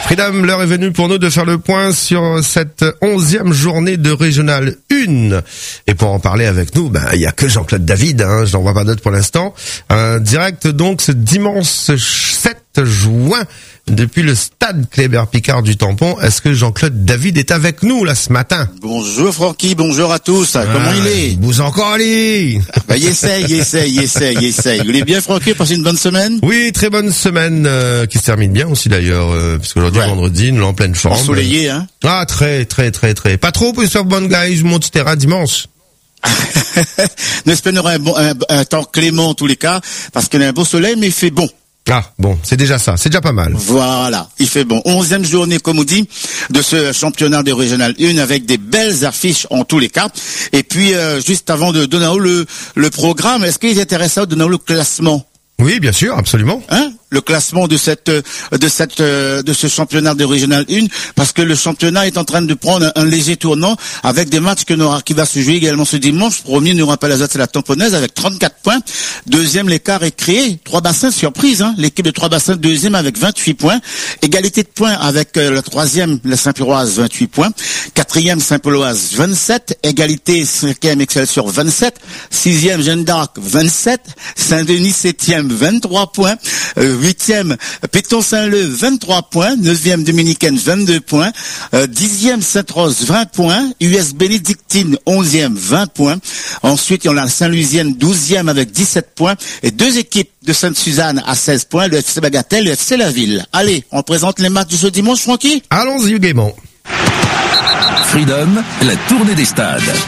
Freedom, l'heure est venue pour nous de faire le point sur cette 11e journée de Régional 1. Et pour en parler avec nous, il y a que Jean-Claude David, je n'en vois pas d'autre pour l'instant. Direct donc ce dimanche 7 juin depuis le stade Kléber-Picard du Tampon. Est-ce que Jean-Claude David est avec nous là ce matin? Bonjour Francky, bonjour à tous. Comment il est? Vous encore allez? Il essaye. Vous l'avez bien Francky, passé une bonne semaine? Oui, très bonne semaine qui se termine bien aussi d'ailleurs, parce qu'aujourd'hui vendredi, nous en pleine forme. Ensoleillé, hein? Ah, très. Pas trop pour faire bonne guys, mon petit terrain dimanche. Nous espérons un temps clément en tous les cas, parce qu'il y a un beau soleil, mais il fait bon. Ah, bon, c'est déjà ça, c'est déjà pas mal. Voilà, il fait bon. 11e journée, comme on dit, de ce championnat de Régional 1 avec des belles affiches en tous les cas. Et puis, juste avant de donner le programme, est-ce qu'il est intéressant de donner le classement? Oui, bien sûr, absolument. Le classement de ce championnat de Régional 1, parce que le championnat est en train de prendre un léger tournant avec des matchs qui va se jouer également ce dimanche. Premier, nous rappelle c'est la Tamponnaise avec 34 points. Deuxième, l'écart est créé. Trois-Bassins, surprise, l'équipe de Trois-Bassins, deuxième avec 28 points. Égalité de points avec la troisième, la Saint-Pyroise, 28 points. Quatrième, Saint-Pauloise, 27. Égalité, cinquième, Excelsior, 27. Sixième, Jeanne d'Arc, 27. Saint-Denis, septième, 23 points. Huitième, Péton-Saint-Leu, 23 points. Neuvième, Dominicaine, 22 points. Dixième, Sainte-Rose, 20 points. US Bénédictine, 11e, 20 points. Ensuite, on a Saint-Louisienne, 12e avec 17 points. Et deux équipes de Sainte-Suzanne à 16 points. Le FC Bagatelle, le FC La Ville. Allez, on présente les matchs de ce dimanche, Francky? Allons-y, gaiement. Freedom, la tournée des stades.